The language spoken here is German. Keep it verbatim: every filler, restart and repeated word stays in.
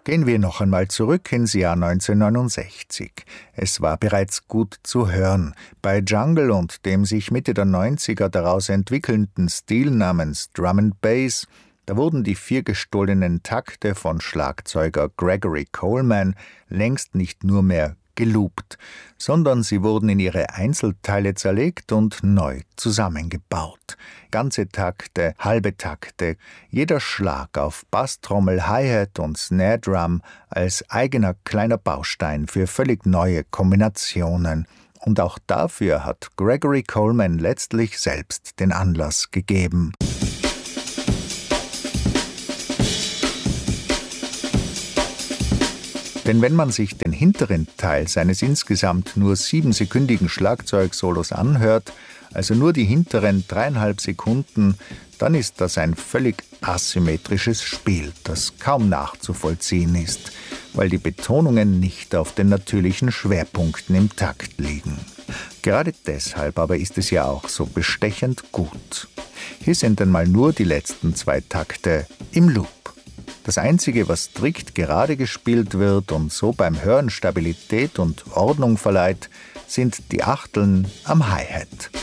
Gehen wir noch einmal zurück ins Jahr neunzehnhundertneunundsechzig. Es war bereits gut zu hören. Bei Jungle und dem sich Mitte der neunziger daraus entwickelnden Stil namens Drum and Bass, da wurden die vier gestohlenen Takte von Schlagzeuger Gregory Coleman längst nicht nur mehr geloopt, sondern sie wurden in ihre Einzelteile zerlegt und neu zusammengebaut. Ganze Takte, halbe Takte, jeder Schlag auf Basstrommel, Hi-Hat und Snare-Drum als eigener kleiner Baustein für völlig neue Kombinationen. Und auch dafür hat Gregory Coleman letztlich selbst den Anlass gegeben. Denn wenn man sich den hinteren Teil seines insgesamt nur siebensekündigen Schlagzeugsolos anhört, also nur die hinteren dreieinhalb Sekunden, dann ist das ein völlig asymmetrisches Spiel, das kaum nachzuvollziehen ist, weil die Betonungen nicht auf den natürlichen Schwerpunkten im Takt liegen. Gerade deshalb aber ist es ja auch so bestechend gut. Hier sind einmal nur die letzten zwei Takte im Loop. Das Einzige, was strikt gerade gespielt wird und so beim Hören Stabilität und Ordnung verleiht, sind die Achteln am Hi-Hat.